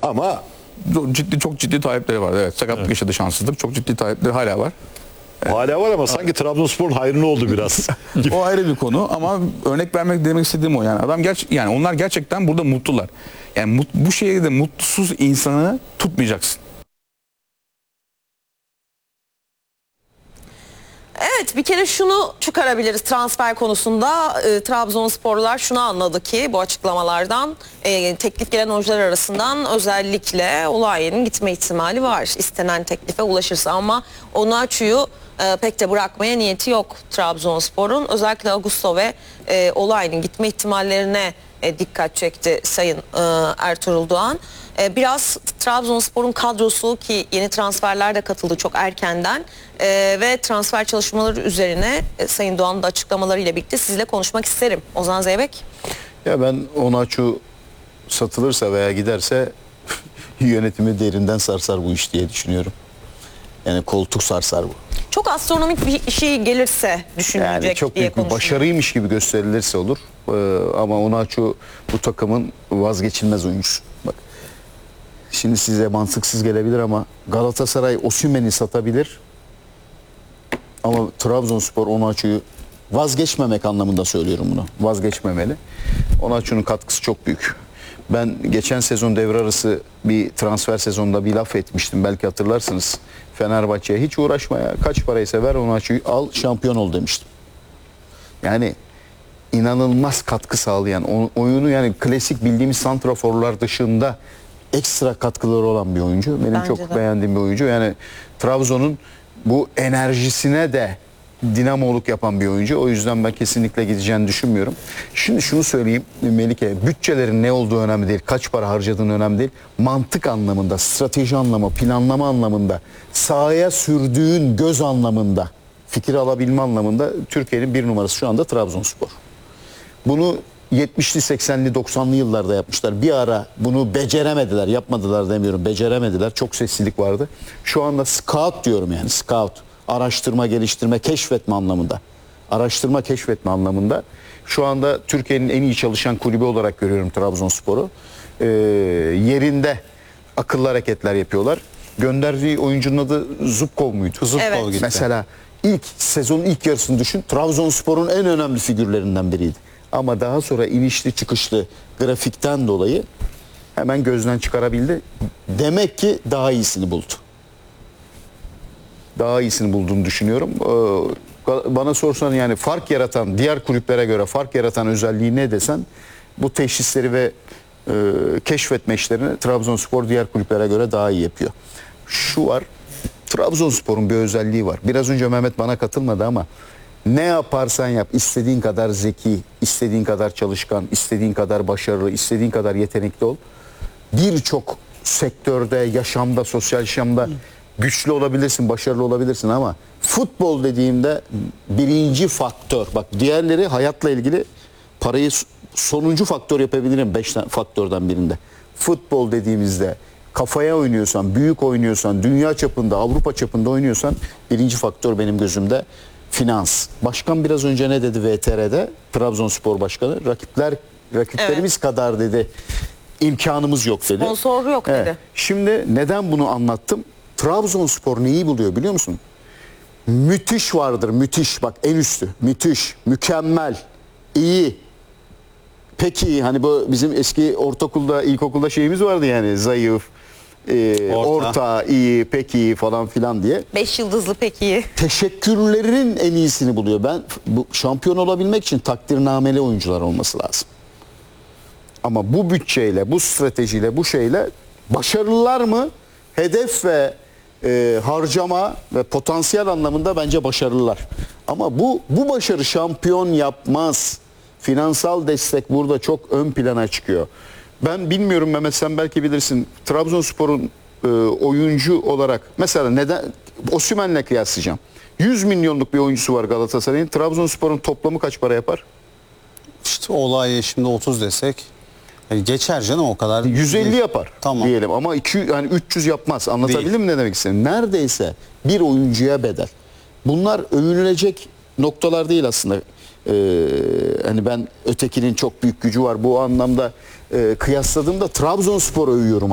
Ama Çok ciddi talepleri var. Evet, sakatlık yaşadı, şanssızlık. Çok ciddi talepleri hala var. hala var ama sanki Trabzonspor'un hayrına oldu biraz. O ayrı bir konu ama örnek demek istediğim o yani. Yani onlar gerçekten burada mutlular. Yani bu şehirde mutsuz insanı tutmayacaksın. Evet, bir kere şunu çıkarabiliriz transfer konusunda. Trabzonsporlular şunu anladı ki bu açıklamalardan, teklif gelen oyuncular arasından özellikle Olayi'nin gitme ihtimali var. İstenen teklife ulaşırsa, ama Onuachu'yu pek de bırakmaya niyeti yok Trabzonspor'un. Özellikle Augusto ve Olayi'nin gitme ihtimallerine dikkat çekti Sayın Ertuğrul Doğan. Biraz Trabzonspor'un kadrosu, ki yeni transferler de katıldı çok erkenden, ve transfer çalışmaları üzerine Sayın Doğan'ın da açıklamalarıyla birlikte sizle konuşmak isterim. Ozan Zeybek. Ya ben Onuachu satılırsa veya giderse yönetimi derinden sarsar bu iş diye düşünüyorum. Yani koltuk sarsar bu. Çok astronomik bir şey gelirse düşünülecek Yani çok diye büyük bir konuşuluyor. başarıymış gibi gösterilirse olur. Ama Onuachu bu takımın vazgeçilmez oyuncusu. Bak. Şimdi size mantıksız gelebilir ama Galatasaray Osimhen'i satabilir. Ama Trabzonspor Onuachu'yu vazgeçmemek anlamında söylüyorum bunu. Vazgeçmemeli. Onuachu'nun katkısı çok büyük. Ben geçen sezon devre arası bir transfer sezonunda bir laf etmiştim. Belki hatırlarsınız. Fenerbahçe'ye hiç uğraşma ya. Kaç paraysa ver Onuachu'yu al, şampiyon ol demiştim. Yani inanılmaz katkı sağlayan, oyunu yani klasik bildiğimiz santraforlar dışında ekstra katkıları olan bir oyuncu. Benim Bence çok de beğendiğim bir oyuncu. Yani Trabzon'un bu enerjisine de dinamoluk yapan bir oyuncu. O yüzden ben kesinlikle gideceğini düşünmüyorum. Şimdi şunu söyleyeyim Melike, bütçelerin ne olduğu önemli değil. Kaç para harcadığın önemli değil. Mantık anlamında, strateji anlamı, planlama anlamında, sahaya sürdüğün göz anlamında, fikir alabilme anlamında Türkiye'nin bir numarası şu anda Trabzonspor. Bunu 70'li 80'li 90'lı yıllarda yapmışlar. Bir ara bunu beceremediler. Yapmadılar demiyorum. Beceremediler. Çok sessizlik vardı. Şu anda scout diyorum yani. Scout. Araştırma, geliştirme, keşfetme anlamında. Araştırma, keşfetme anlamında. Şu anda Türkiye'nin en iyi çalışan kulübü olarak görüyorum Trabzonspor'u. Yerinde akıllı hareketler yapıyorlar. Gönderdiği oyuncunun adı Zubkov muydu? Evet. Gitti. Mesela sezonun ilk yarısını düşün. Trabzonspor'un en önemli figürlerinden biriydi. Ama daha sonra inişli çıkışlı grafikten dolayı hemen gözden çıkarabildi. Demek ki daha iyisini buldu. Daha iyisini bulduğunu düşünüyorum. Bana sorsan yani fark yaratan, diğer kulüplere göre fark yaratan özelliği ne desen, bu teşhisleri ve keşfetme işlerini Trabzonspor diğer kulüplere göre daha iyi yapıyor. Şu var, Trabzonspor'un bir özelliği var. Biraz önce Mehmet bana katılmadı ama ne yaparsan yap, istediğin kadar zeki, istediğin kadar çalışkan, istediğin kadar başarılı, istediğin kadar yetenekli ol. Birçok sektörde, yaşamda, sosyal yaşamda güçlü olabilirsin, başarılı olabilirsin ama futbol dediğimde birinci faktör, bak diğerleri hayatla ilgili, parayı sonuncu faktör yapabilirim 5 faktörden birinde. Futbol dediğimizde kafaya oynuyorsan, büyük oynuyorsan, dünya çapında, Avrupa çapında oynuyorsan birinci faktör benim gözümde finans. Başkan biraz önce ne dedi VTR'de? Trabzonspor Başkanı. Rakiplerimiz kadar dedi. İmkanımız yok dedi. Sponsor yok dedi. Evet. Şimdi neden bunu anlattım? Trabzonspor neyi buluyor biliyor musun? Müthiş vardır, müthiş. Bak en üstü. Müthiş, mükemmel, iyi. Peki iyi. Hani bu bizim eski ortaokulda, ilkokulda şeyimiz vardı yani. Zayıf, orta, iyi, pek iyi falan filan diye. 5 yıldızlı pek iyi. Teşekkürlerinin en iyisini buluyor. Ben bu şampiyon olabilmek için takdirnameli oyuncular olması lazım. Ama bu bütçeyle, bu stratejiyle, bu şeyle başarılılar mı? Hedef ve harcama ve potansiyel anlamında bence başarılılar. Ama bu başarı şampiyon yapmaz. Finansal destek burada çok ön plana çıkıyor. Ben bilmiyorum Mehmet, sen belki bilirsin. Trabzonspor'un oyuncu olarak mesela neden Osimhen'le kıyaslayacağım. 100 milyonluk bir oyuncusu var Galatasaray'ın. Trabzonspor'un toplamı kaç para yapar? İşte olay şimdi 30 desek geçer canım, o kadar. 150 yapar tamam diyelim ama yani 300 yapmaz. Anlatabildim mi ne demek istedim? Neredeyse bir oyuncuya bedel. Bunlar övünülecek noktalar değil aslında. Hani ben ötekinin çok büyük gücü var bu anlamda kıyasladığımda Trabzonspor'u övüyorum.